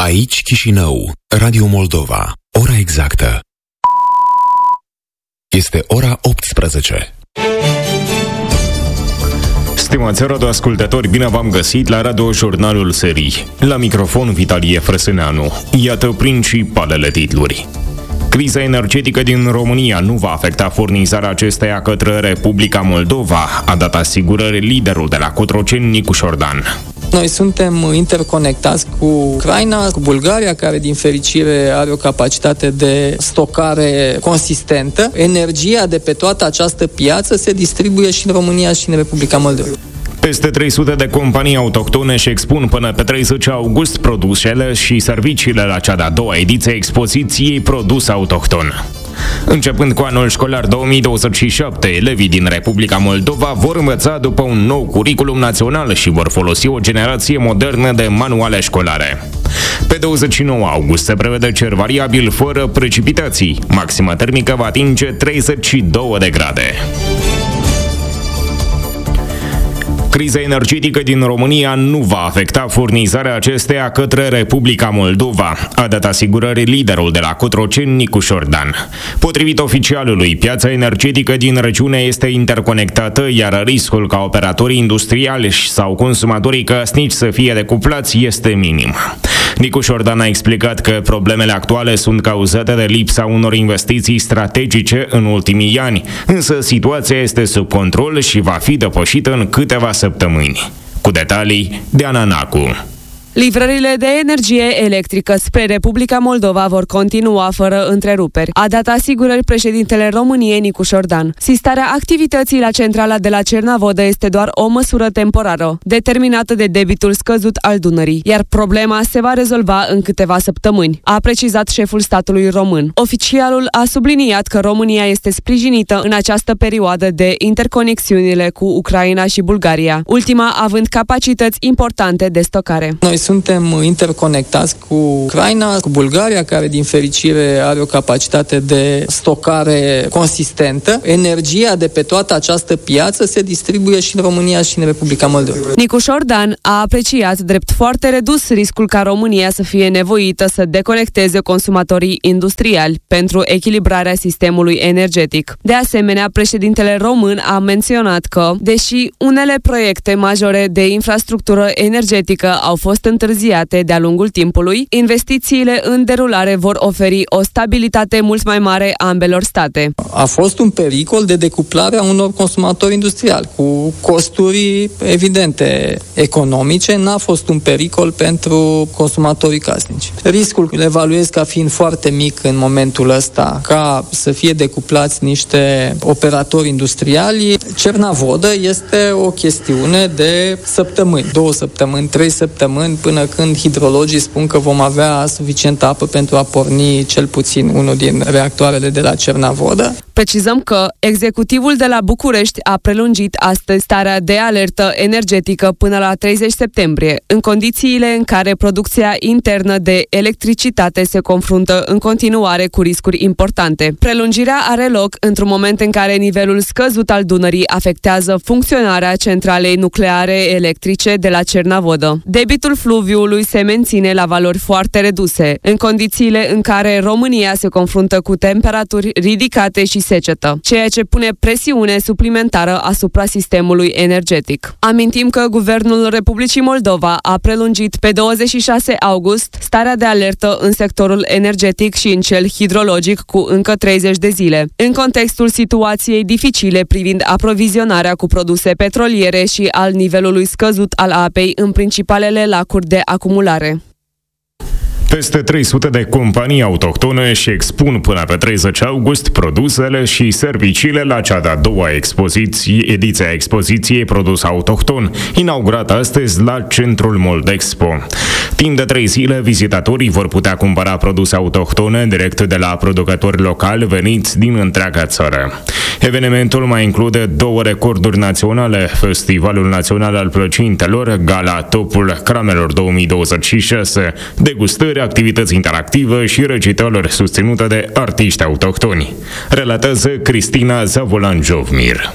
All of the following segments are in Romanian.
Aici Chișinău, Radio Moldova. Ora exactă. Este ora 18. Stimați radioascultători, bine v-am găsit la Radio Jurnalul Serii. La microfon Vitalie Frăsâneanu. Iată principalele titluri. Criza energetică din România nu va afecta furnizarea acesteia către Republica Moldova, a dat asigurări liderul de la Cotroceni, Nicu Șordan. Noi suntem interconectați cu Ucraina, cu Bulgaria, care din fericire are o capacitate de stocare consistentă. Energia de pe toată această piață se distribuie și în România și în Republica Moldova. Peste 300 de companii autohtone își expun până pe 30 august produsele și serviciile la cea de-a doua ediție a expoziției Produs Autohton. Începând cu anul școlar 2027, elevii din Republica Moldova vor învăța după un nou curiculum național și vor folosi o generație modernă de manuale școlare. Pe 29 august se prevede cer variabil fără precipitații. Maxima termică va atinge 32 de grade. Criza energetică din România nu va afecta furnizarea acesteia către Republica Moldova, a dat asigurări liderul de la Cotroceni, Nicu Șordan. Potrivit oficialului, piața energetică din regiune este interconectată, iar riscul ca operatorii industriali sau consumatorii casnici să fie decuplați este minim. Nicu Șordan a explicat că problemele actuale sunt cauzate de lipsa unor investiții strategice în ultimii ani, însă situația este sub control și va fi depășită în câteva săptămâni. Cu detalii, Diana Nacu. Livrările de energie electrică spre Republica Moldova vor continua fără întreruperi, a dat asigurări președintele României, Nicu Șordan. Sistarea activității la centrala de la Cernavodă este doar o măsură temporară, determinată de debitul scăzut al Dunării, iar problema se va rezolva în câteva săptămâni, a precizat șeful statului român. Oficialul a subliniat că România este sprijinită în această perioadă de interconexiunile cu Ucraina și Bulgaria, ultima având capacități importante de stocare. Noi suntem interconectați cu Ucraina, cu Bulgaria, care din fericire are o capacitate de stocare consistentă. Energia de pe toată această piață se distribuie și în România și în Republica Moldova. Nicu Șordan a apreciat drept foarte redus riscul ca România să fie nevoită să deconecteze consumatorii industriali pentru echilibrarea sistemului energetic. De asemenea, președintele român a menționat că, deși unele proiecte majore de infrastructură energetică au fost întârziate de-a lungul timpului, investițiile în derulare vor oferi o stabilitate mult mai mare ambelor state. A fost un pericol de decuplare a unor consumatori industriali, cu costuri evidente economice, n-a fost un pericol pentru consumatorii casnici. Riscul îl evaluez ca fiind foarte mic în momentul ăsta, ca să fie decuplați niște operatori industriali. Cernavodă este o chestiune de săptămâni, 2 săptămâni, 3 săptămâni, până când hidrologii spun că vom avea suficientă apă pentru a porni cel puțin unul din reactoarele de la Cernavodă. Precizăm că executivul de la București a prelungit astăzi starea de alertă energetică până la 30 septembrie, în condițiile în care producția internă de electricitate se confruntă în continuare cu riscuri importante. Prelungirea are loc într-un moment în care nivelul scăzut al Dunării afectează funcționarea centralei nucleare electrice de la Cernavodă. Debitul fluviului se menține la valori foarte reduse, în condițiile în care România se confruntă cu temperaturi ridicate și secetă, ceea ce pune presiune suplimentară asupra sistemului energetic. Amintim că Guvernul Republicii Moldova a prelungit pe 26 august starea de alertă în sectorul energetic și în cel hidrologic cu încă 30 de zile, în contextul situației dificile privind aprovizionarea cu produse petroliere și al nivelului scăzut al apei în principalele lacuri de acumulare. Peste 300 de companii autohtone își expun până pe 30 august produsele și serviciile la cea de-a doua ediție a expoziției Produs Autohton, inaugurată astăzi la Centrul Moldexpo. Timp de 3 zile, vizitatorii vor putea cumpăra produse autohtone direct de la producători locali veniți din întreaga țară. Evenimentul mai include 2 recorduri naționale, Festivalul Național al Plăcintelor, Gala Topul Cramelor 2026, degustări, activități interactive și recitări susținute de artiști autohtoni. Relatează Cristina Zavolan-Jovmir.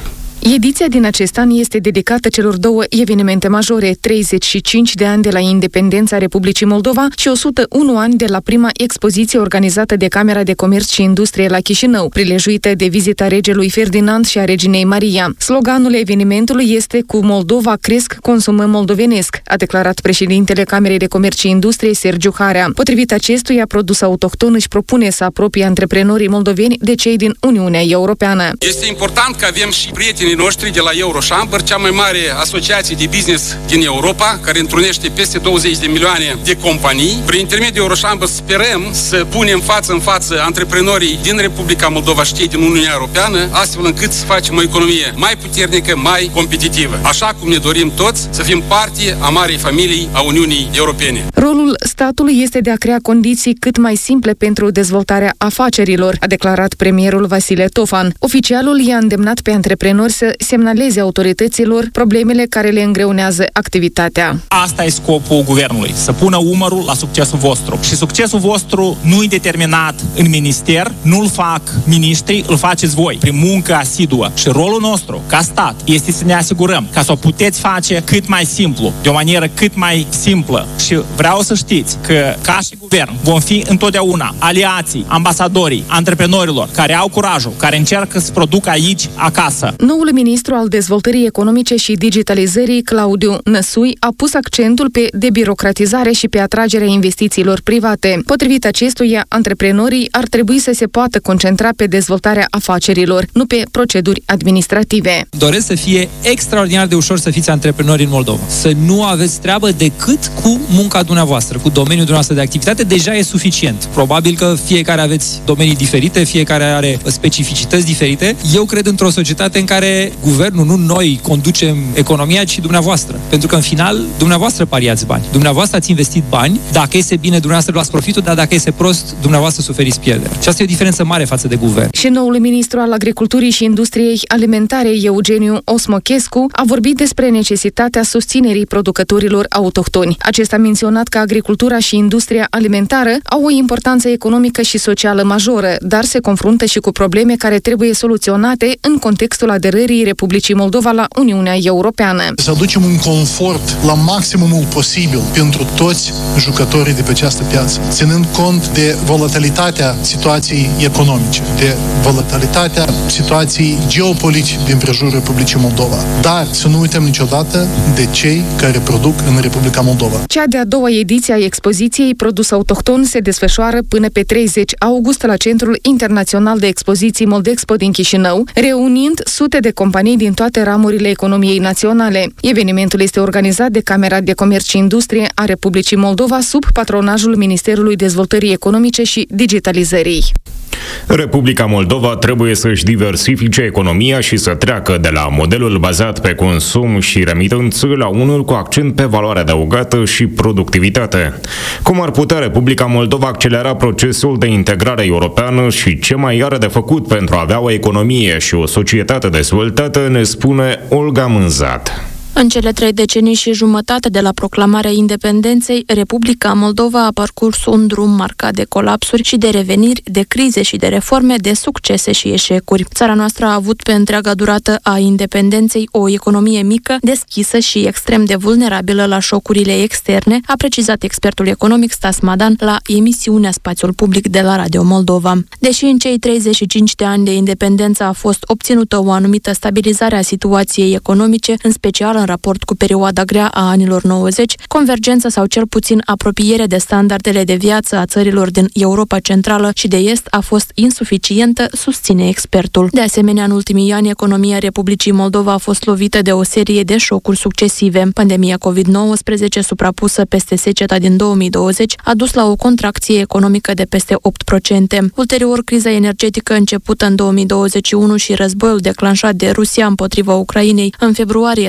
Ediția din acest an este dedicată celor două evenimente majore, 35 de ani de la independența Republicii Moldova și 101 ani de la prima expoziție organizată de Camera de Comerț și Industrie la Chișinău, prilejuită de vizita regelui Ferdinand și a reginei Maria. Sloganul evenimentului este "Cu Moldova cresc, consumăm moldovenesc", a declarat președintele Camerei de Comerț și Industrie, Sergiu Harea. Potrivit acestuia, produsul autohton își propune să apropie antreprenorii moldoveni de cei din Uniunea Europeană. Este important că avem și prietenii noștri de la Eurochamber, cea mai mare asociație de business din Europa, care întrunește peste 20 de milioane de companii. Prin intermediul Eurochamber sperăm să punem față în față antreprenorii din Republica Moldova și cei din Uniunea Europeană, astfel încât să facem o economie mai puternică, mai competitivă. Așa cum ne dorim toți să fim parte a marei familii a Uniunii Europene. Rolul statului este de a crea condiții cât mai simple pentru dezvoltarea afacerilor, a declarat premierul Vasile Tofan. Oficialul i-a îndemnat pe antreprenori să semnaleze autorităților problemele care le îngreunează activitatea. Asta e scopul guvernului, să pună umărul la succesul vostru. Și succesul vostru nu e determinat în minister, nu-l fac miniștrii, îl faceți voi, prin muncă asiduă. Și rolul nostru, ca stat, este să ne asigurăm ca să o puteți face cât mai simplu, de o manieră cât mai simplă. Și vreau să știți că, ca și guvern, vom fi întotdeauna aliații, ambasadorii, antreprenorilor care au curajul, care încearcă să producă aici, acasă. Noul ministru al dezvoltării economice și digitalizării, Claudiu Năsui, a pus accentul pe debirocratizare și pe atragerea investițiilor private. Potrivit acestuia, antreprenorii ar trebui să se poată concentra pe dezvoltarea afacerilor, nu pe proceduri administrative. Doresc să fie extraordinar de ușor să fiți antreprenori în Moldova. Să nu aveți treabă decât cu munca dumneavoastră, cu domeniul dumneavoastră de activitate, deja e suficient. Probabil că fiecare aveți domenii diferite, fiecare are specificități diferite. Eu cred într-o societate în care guvernul, nu noi, conducem economia, ci dumneavoastră. Pentru că în final, dumneavoastră pariați bani. Dumneavoastră ați investit bani, dacă iese bine, dumneavoastră luați profitul, dar dacă iese prost, dumneavoastră suferiți pierdere. Și asta e o diferență mare față de guvern. Și noul ministru al Agriculturii și Industriei Alimentare, Eugeniu Osmochescu, a vorbit despre necesitatea susținerii producătorilor autohtoni. Acesta a menționat că agricultura și industria alimentară au o importanță economică și socială majoră, dar se confruntă și cu probleme care trebuie soluționate în contextul aderării Republicii Moldova la Uniunea Europeană. Să aducem un confort la maximumul posibil pentru toți jucătorii de pe această piață, ținând cont de volatilitatea situației economice, de volatilitatea situației geopolitice din prejurul Republicii Moldova. Dar să nu uităm niciodată de cei care produc în Republica Moldova. Cea de-a doua ediție a expoziției Produs Autohton se desfășoară până pe 30 august la Centrul Internațional de Expoziții Moldexpo din Chișinău, reunind sute de companii din toate ramurile economiei naționale. Evenimentul este organizat de Camera de Comerț și Industrie a Republicii Moldova sub patronajul Ministerului Dezvoltării Economice și Digitalizării. Republica Moldova trebuie să-și diversifice economia și să treacă de la modelul bazat pe consum și remitență la unul cu accent pe valoare adăugată și productivitate. Cum ar putea Republica Moldova accelera procesul de integrare europeană și ce mai are de făcut pentru a avea o economie și o societate dezvoltată, ne spune Olga Mânzat. În cele 3 decenii și jumătate de la proclamarea independenței, Republica Moldova a parcurs un drum marcat de colapsuri și de reveniri, de crize și de reforme, de succese și eșecuri. Țara noastră a avut pe întreaga durată a independenței o economie mică, deschisă și extrem de vulnerabilă la șocurile externe, a precizat expertul economic Stas Madan la emisiunea Spațiul Public de la Radio Moldova. Deși în cei 35 de ani de independență a fost obținută o anumită stabilizare a situației economice, în special în raport cu perioada grea a anilor 90, convergența sau cel puțin apropiere de standardele de viață a țărilor din Europa Centrală și de Est a fost insuficientă, susține expertul. De asemenea, în ultimii ani, economia Republicii Moldova a fost lovită de o serie de șocuri succesive. Pandemia COVID-19, suprapusă peste seceta din 2020, a dus la o contracție economică de peste 8%. Ulterior, criza energetică începută în 2021 și războiul declanșat de Rusia împotriva Ucrainei în februarie 2022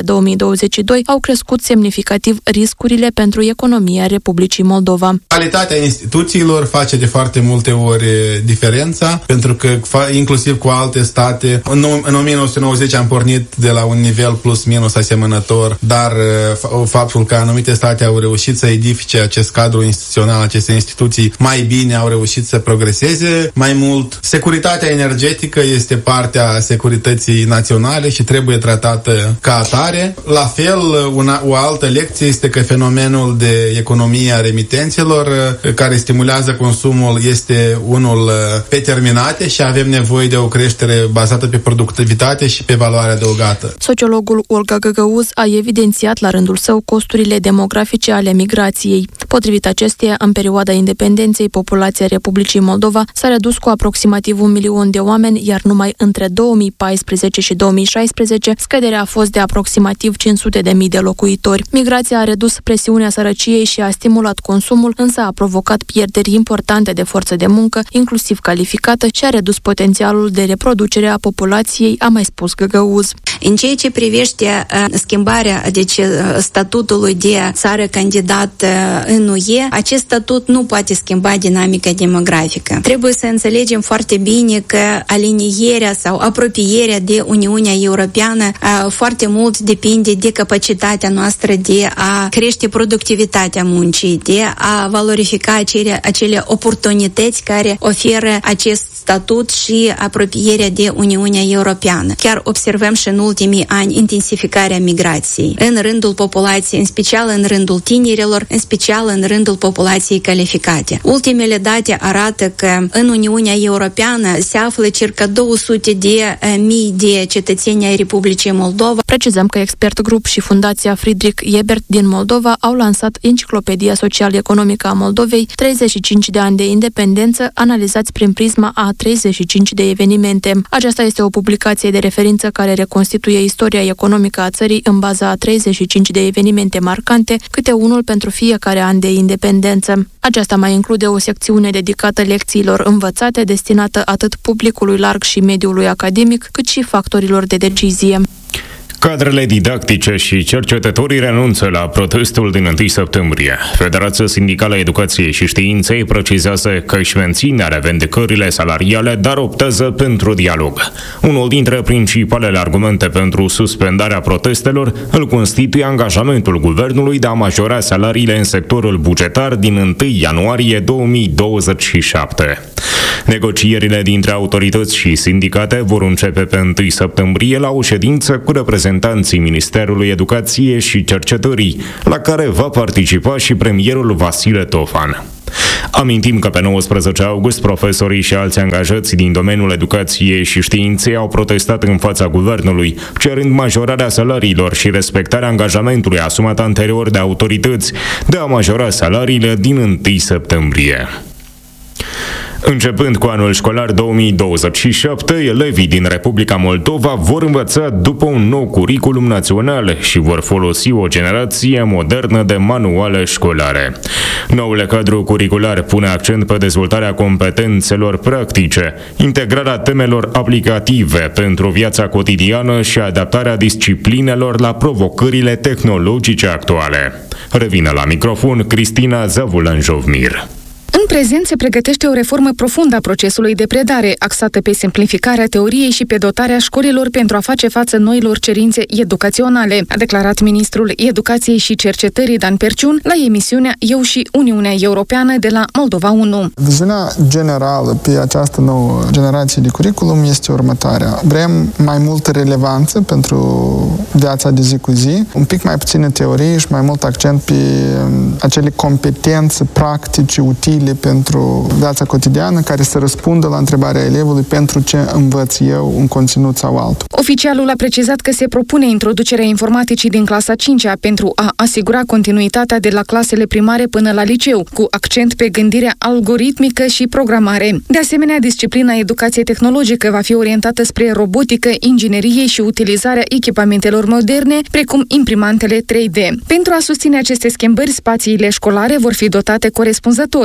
2022 au crescut semnificativ riscurile pentru economia Republicii Moldova. Calitatea instituțiilor face de foarte multe ori diferența, pentru că inclusiv cu alte state, în 1990 am pornit de la un nivel plus minus asemănător, dar faptul că anumite state au reușit să edifice acest cadru instituțional, aceste instituții mai bine, au reușit să progreseze mai mult. Securitatea energetică este partea securității naționale și trebuie tratată ca atare. La fel, o altă lecție este că fenomenul de economie a remitențelor, care stimulează consumul, este unul pe terminate și avem nevoie de o creștere bazată pe productivitate și pe valoare adăugată. Sociologul Olga Găgăuz a evidențiat la rândul său costurile demografice ale migrației. Potrivit acesteia, în perioada independenței, populația Republicii Moldova s-a redus cu aproximativ 1 milion de oameni, iar numai între 2014 și 2016 scăderea a fost de aproximativ 500.000 de locuitori. Migrația a redus presiunea sărăciei și a stimulat consumul, însă a provocat pierderi importante de forță de muncă, inclusiv calificată, și a redus potențialul de reproducere a populației, a mai spus Găgăuz. În ceea ce privește schimbarea statutului de țară candidat în UE, acest statut nu poate schimba dinamica demografică. Trebuie să înțelegem foarte bine că alinierea sau apropierea de Uniunea Europeană foarte mult depinde de capacitatea noastră de a crește productivitatea muncii, de a valorifica acele oportunități care oferă acest statut și apropierea de Uniunea Europeană. Chiar observăm și în ultimii ani intensificarea migrației în rândul populației, în special în rândul tinerilor, în special în rândul populației calificate. Ultimele date arată că în Uniunea Europeană se află circa 200.000 de cetățeni ai Republicii Moldova. Precizăm că Expert Group și Fundația Friedrich Ebert din Moldova au lansat Enciclopedia Social-Economică a Moldovei, 35 de ani de independență, analizați prin prisma a 35 de evenimente. Aceasta este o publicație de referință care reconstituie istoria economică a țării în baza a 35 de evenimente marcante, câte unul pentru fiecare an de independență. Aceasta mai include o secțiune dedicată lecțiilor învățate, destinată atât publicului larg și mediului academic, cât și factorilor de decizie. Cadrele didactice și cercetătorii renunță la protestul din 1 septembrie. Federația Sindicală a Educației și Științei precizează că își menține revendicările salariale, dar optează pentru dialog. Unul dintre principalele argumente pentru suspendarea protestelor îl constituie angajamentul guvernului de a majora salariile în sectorul bugetar din 1 ianuarie 2027. Negocierile dintre autorități și sindicate vor începe pe 1 septembrie la o ședință cu reprezentanții Ministerului Educației și Cercetării, la care va participa și premierul Vasile Tofan. Amintim că pe 19 august profesorii și alți angajați din domeniul educației și științei au protestat în fața guvernului, cerând majorarea salariilor și respectarea angajamentului asumat anterior de autorități de a majora salariile din 1 septembrie. Începând cu anul școlar 2027, elevii din Republica Moldova vor învăța după un nou curriculum național și vor folosi o generație modernă de manuale școlare. Noul cadru curricular pune accent pe dezvoltarea competențelor practice, integrarea temelor aplicative pentru viața cotidiană și adaptarea disciplinelor la provocările tehnologice actuale. Revine la microfon Cristina Zavulan-Jovmir. În prezent se pregătește o reformă profundă a procesului de predare, axată pe simplificarea teoriei și pe dotarea școlilor pentru a face față noilor cerințe educaționale, a declarat ministrul Educației și Cercetării Dan Perciun la emisiunea Eu și Uniunea Europeană de la Moldova 1. Viziunea generală pe această nouă generație de curriculum este următoarea. Vrem mai multă relevanță pentru viața de zi cu zi, un pic mai puțină teorie și mai mult accent pe acele competențe practice, utile pentru viața cotidiană, care să răspundă la întrebarea elevului pentru ce învăț eu un conținut sau altul. Oficialul a precizat că se propune introducerea informaticii din clasa 5-a pentru a asigura continuitatea de la clasele primare până la liceu, cu accent pe gândirea algoritmică și programare. De asemenea, disciplina educație tehnologică va fi orientată spre robotică, inginerie și utilizarea echipamentelor moderne, precum imprimantele 3D. Pentru a susține aceste schimbări, spațiile școlare vor fi dotate corespunzător, iar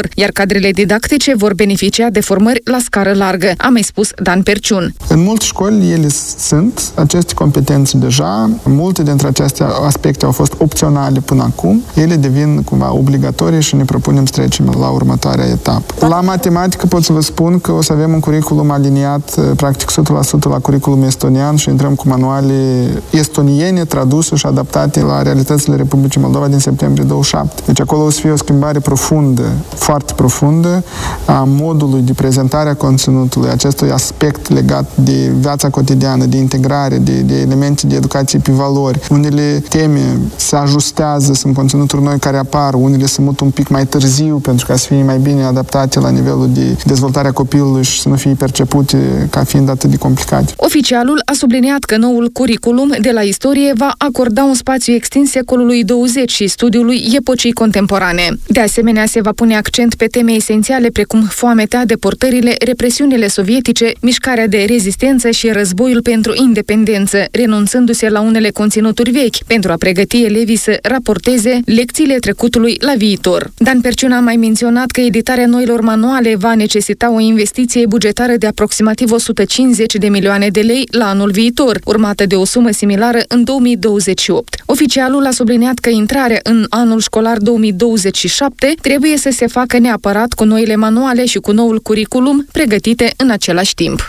cadrele didactice vor beneficia de formări la scară largă, a mai spus Dan Perciun. În multe școli ele sunt aceste competențe deja, multe dintre aceste aspecte au fost opționale până acum, ele devin cumva obligatorii și ne propunem să trecem la următoarea etapă. La matematică pot să vă spun că o să avem un curriculum aliniat practic 100% la curriculum estonian și intrăm cu manuale estoniene traduse și adaptate la realitățile Republicii Moldova din septembrie 27. Deci acolo o să fie o schimbare profundă, foarte profundă, a modului de prezentare a conținutului, acestui aspect legat de viața cotidiană, de integrare, de elemente de educație pe valori. Unele teme se ajustează, sunt conținuturi noi care apar, unele se mută un pic mai târziu pentru ca să fie mai bine adaptate la nivelul de dezvoltare a copilului și să nu fie percepute ca fiind atât de complicate. Oficialul a subliniat că noul curriculum de la istorie va acorda un spațiu extins secolului 20 și studiului epocii contemporane. De asemenea, se va pune accent pe teme esențiale precum foametea, deportările, represiunile sovietice, mișcarea de rezistență și războiul pentru independență, renunțându-se la unele conținuturi vechi pentru a pregăti elevii să raporteze lecțiile trecutului la viitor. Dan Perciun a mai menționat că editarea noilor manuale va necesita o investiție bugetară de aproximativ 150 de milioane de lei la anul viitor, urmată de o sumă similară în 2028. Oficialul a subliniat că intrarea în anul școlar 2027 trebuie să se facă neapărat cu noile manuale și cu noul curriculum pregătite în același timp.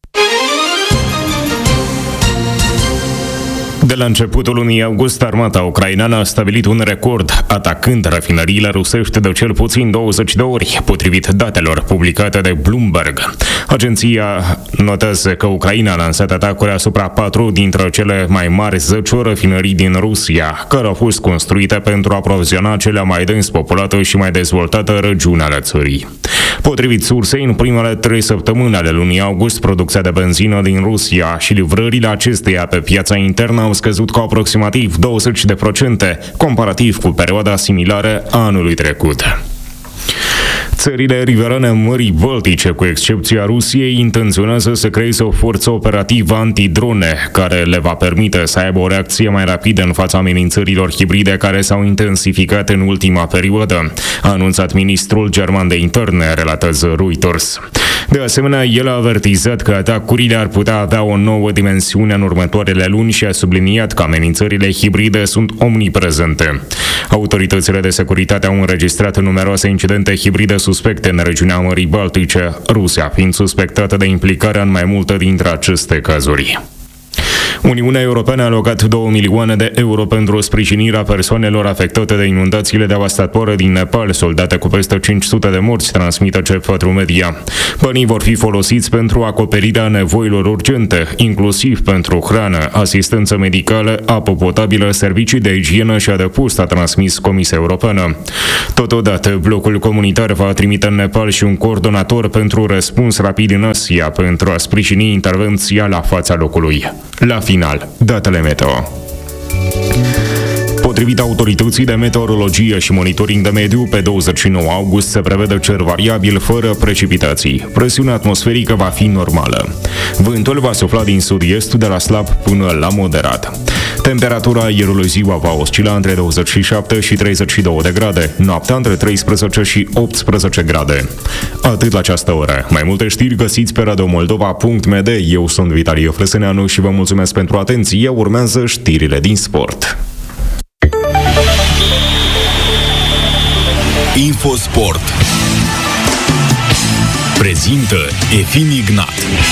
De la începutul lunii august, armata ucraineană a stabilit un record, atacând rafinăriile rusești de cel puțin 20 de ori, potrivit datelor publicate de Bloomberg. Agenția notează că Ucraina a lansat atacuri asupra 4 dintre cele mai mari 10 rafinării din Rusia, care au fost construite pentru a aproviziona cele mai dens populată și mai dezvoltată regiune ale țării. Potrivit sursei, în primele 3 săptămâni ale lunii august, producția de benzină din Rusia și livrările acesteia pe piața internă au scăzut cu aproximativ 20%, comparativ cu perioada similară a anului trecut. Țările riverane Mării Baltice, cu excepția Rusiei, intenționează să creeze o forță operativă antidrone, care le va permite să aibă o reacție mai rapidă în fața amenințărilor hibride care s-au intensificat în ultima perioadă, a anunțat ministrul german de interne, relatează Reuters. De asemenea, el a avertizat că atacurile ar putea avea o nouă dimensiune în următoarele luni și a subliniat că amenințările hibride sunt omniprezente. Autoritățile de securitate au înregistrat numeroase incidente hibride suspecte în regiunea Mării Baltice, Rusia fiind suspectată de implicarea în mai multe dintre aceste cazuri. Uniunea Europeană a alocat 2 milioane de euro pentru sprijinirea persoanelor afectate de inundațiile devastatoare din Nepal, soldate cu peste 500 de morți, transmite CEP4 Media. Banii vor fi folosiți pentru acoperirea nevoilor urgente, inclusiv pentru hrană, asistență medicală, apă potabilă, servicii de igienă și adăpost, a transmis Comisia Europeană. Totodată, blocul comunitar va trimite în Nepal și un coordonator pentru răspuns rapid în Asia pentru a sprijini intervenția la fața locului. La final, datele meteo. Potrivit autorității de meteorologie și monitoring de mediu, pe 29 august se prevede cer variabil fără precipitații. Presiunea atmosferică va fi normală. Vântul va sufla din sud-est de la slab până la moderat. Temperatura aerului ziua va oscila între 27 și 32 de grade, noaptea între 13 și 18 grade. Atât la această oră. Mai multe știri găsiți pe radiomoldova.md. Eu sunt Vitalie Flăsăneanu și vă mulțumesc pentru atenție. Urmează știrile din sport. Infosport prezintă Efim Ignat.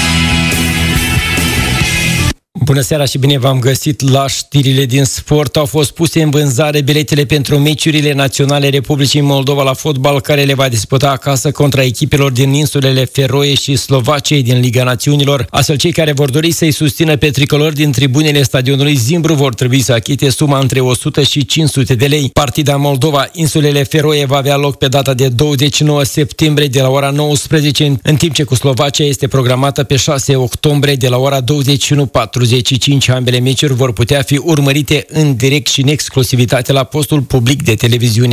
Bună seara și bine v-am găsit la știrile din sport. Au fost puse în vânzare biletele pentru meciurile naționale Republicii Moldova la fotbal, care le va disputa acasă contra echipelor din insulele Feroe și Slovaciei din Liga Națiunilor. Astfel, cei care vor dori să-i susțină pe tricolori din tribunele stadionului Zimbru vor trebui să achite suma între 100 și 500 de lei. Partida Moldova-Insulele Feroe va avea loc pe data de 29 septembrie de la ora 19, în timp ce cu Slovacia este programată pe 6 octombrie de la ora 21:45. Ambele meciuri vor putea fi urmărite în direct și în exclusivitate la postul public de televiziune.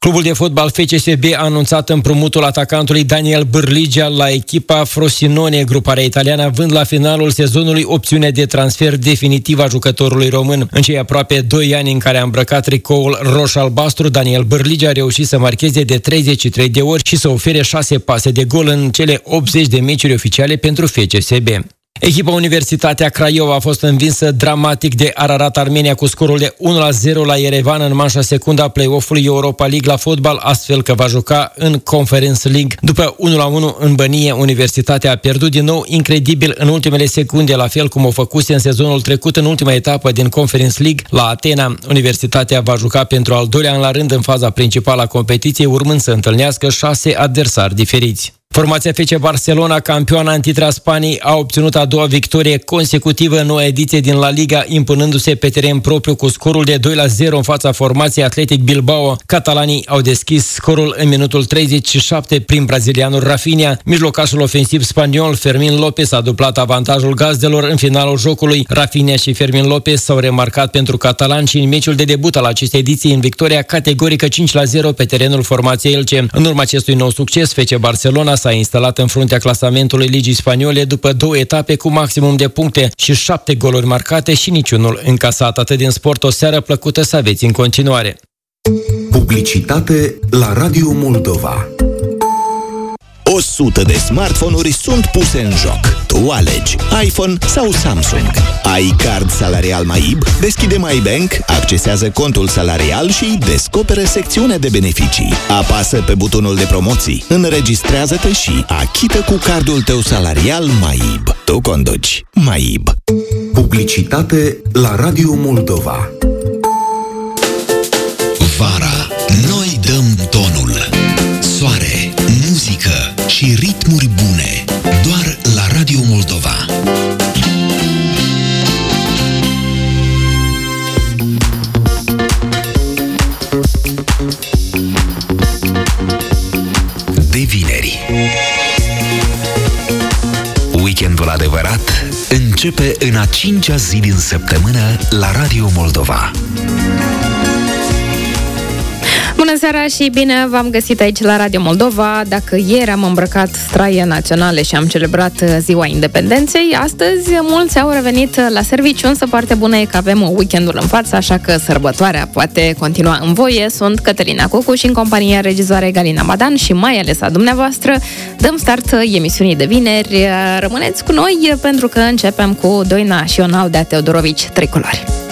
Clubul de fotbal FCSB a anunțat împrumutul atacantului Daniel Bârligea la echipa Frosinone. Gruparea italiană având la finalul sezonului opțiunea de transfer definitivă a jucătorului român. În cei aproape 2 ani în care a îmbrăcat tricoul roș-albastru, Daniel Bârligea a reușit să marcheze de 33 de ori și să ofere 6 pase de gol în cele 80 de meciuri oficiale pentru FCSB. Echipa Universitatea Craiova a fost învinsă dramatic de Ararat Armenia cu scorul de 1-0 la Yerevan în manșa secundă a play-off-ului Europa League la fotbal, astfel că va juca în Conference League. După 1-1 în Bănie, Universitatea a pierdut din nou incredibil în ultimele secunde, la fel cum o făcuse în sezonul trecut în ultima etapă din Conference League la Atena. Universitatea va juca pentru al doilea an la rând în faza principală a competiției, urmând să întâlnească 6 adversari diferiți. Formația FC Barcelona, campioana în titra Spaniei, a obținut a doua victorie consecutivă în noua ediție din La Liga, impunându-se pe teren propriu cu scorul de 2-0 în fața formației Athletic Bilbao. Catalanii au deschis scorul în minutul 37 prin brazilianul Rafinha. Mijlocașul ofensiv spaniol Fermin López a duplat avantajul gazdelor în finalul jocului. Rafinha și Fermin López s-au remarcat pentru catalani și în meciul de debut al acestei ediții în victoria categorică 5-0 pe terenul formației Elche. În urma acestui nou succes, FC Barcelona s-a instalat în fruntea clasamentului Ligii Spaniole după 2 etape cu maximum de puncte și 7 goluri marcate și niciunul încasat. Atât din sport, o seară plăcută să aveți în continuare. Publicitate la Radio Moldova. 100 de smartphone-uri sunt puse în joc. Tu alegi iPhone sau Samsung. Ai card salarial MAIB? Deschide MyBank, accesează contul salarial și descoperă secțiunea de beneficii. Apasă pe butonul de promoții, înregistrează-te și achită cu cardul tău salarial MAIB. Tu conduci MAIB. Publicitate la Radio Moldova. Vara, noi dăm tonul. Soare, muzică și ritmuri bune. Doar la Radio Moldova. De vineri. Weekendul adevărat începe în a 5-a zi din săptămână la Radio Moldova. Bună seara și bine v-am găsit aici la Radio Moldova. Dacă ieri am îmbrăcat straie naționale și am celebrat Ziua Independenței, astăzi mulți au revenit la serviciu, însă partea bună e că avem weekendul în față, așa că sărbătoarea poate continua în voie. Sunt Cătălina Cucu și în compania regizoarei Galina Madan și mai ales a dumneavoastră dăm start emisiunii de vineri. Rămâneți cu noi pentru că începem cu Doina și Ionaldea Teodorovici, Tricolori.